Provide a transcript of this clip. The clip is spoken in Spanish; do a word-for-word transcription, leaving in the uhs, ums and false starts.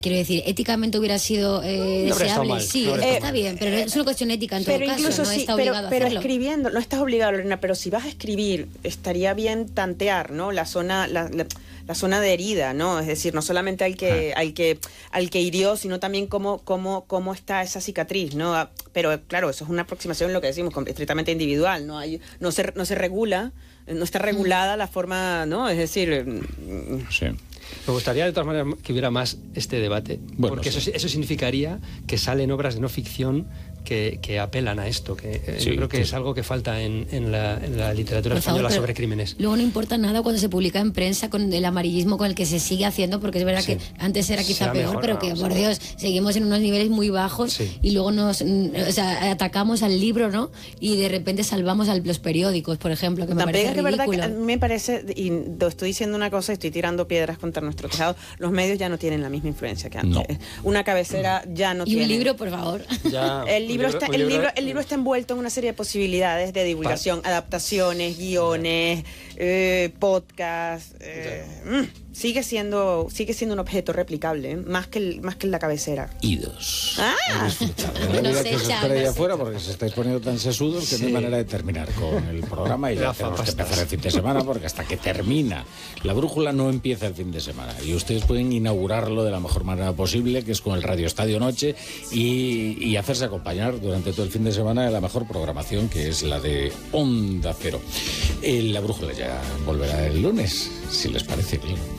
Quiero decir, éticamente hubiera sido eh, no deseable, sí, no está mal. bien, pero es una cuestión ética en todo pero caso, incluso no sí, está pero, obligado pero a hacerlo. escribiendo, no estás obligado, Lorena, pero si vas a escribir, estaría bien tantear, ¿no? La zona, la, la, la zona de herida, ¿no? Es decir, no solamente al que, ah. al que, al que hirió, sino también cómo, cómo, cómo está esa cicatriz, ¿no? Pero claro, eso es una aproximación, lo que decimos, estrictamente individual, ¿no? Hay, no se, no se regula, no está regulada la forma, ¿no? Es decir, sí. Me gustaría de todas maneras que hubiera más este debate, bueno, porque sí. eso, eso significaría que salen obras de no ficción que, que apelan a esto, que sí, yo creo que sí. es algo que falta en, en, la, en la literatura por española favor, sobre crímenes. Luego no importa nada cuando se publica en prensa con el amarillismo con el que se sigue haciendo, porque es verdad sí. que antes era quizá Será peor, mejor, pero que, no, por Dios, seguimos en unos niveles muy bajos sí. y luego nos o sea, atacamos al libro, ¿no? Y de repente salvamos a los periódicos, por ejemplo, que me También parece es que ridículo. Verdad que me parece, y estoy diciendo una cosa, estoy tirando piedras contra nuestro tejado, los medios ya no tienen la misma influencia que antes. No. Una cabecera ya no y tiene. Y un libro, por favor. Ya, el, libro libro, está, el, libro, libro, el libro está envuelto en una serie de posibilidades de divulgación, pa adaptaciones, guiones, eh, podcast. Eh, mm, sigue siendo sigue siendo un objeto replicable, ¿eh? más que el, más que la cabecera. Idos. Ah. No, no sé, que se espera ahí afuera porque se estáis poniendo tan sesudos que sí. no hay manera de terminar con el programa y ya tenemos que empezar el fin de semana porque hasta que termina la brújula no empieza el fin de semana y ustedes pueden inaugurarlo de la mejor manera posible, que es con el Radio Estadio Noche y, y hacerse acompañar durante todo el fin de semana de la mejor programación, que es la de Onda Cero. Eh, la brújula ya volverá el lunes, si les parece bien.